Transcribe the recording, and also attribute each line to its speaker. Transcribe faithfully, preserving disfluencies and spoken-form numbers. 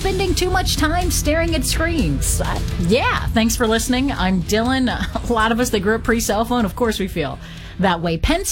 Speaker 1: spending too much time staring at screens. Uh, yeah, thanks for listening. I'm Dylan. A lot of us that grew up pre-cell phone, of course we feel that way. Penn